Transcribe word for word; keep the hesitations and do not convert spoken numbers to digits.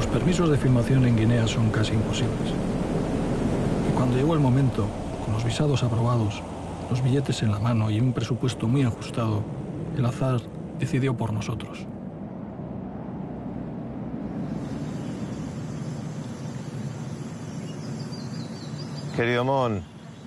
Los permisos de filmación en Guinea son casi imposibles. Y cuando llegó el momento, con los visados aprobados, los billetes en la mano y un presupuesto muy ajustado, el azar decidió por nosotros. Querido Mon,